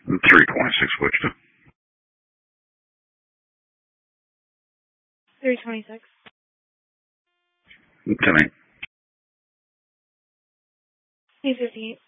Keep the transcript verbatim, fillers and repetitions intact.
three twenty-six Wichita. three twenty-six. ten eight. eight fifty-eight.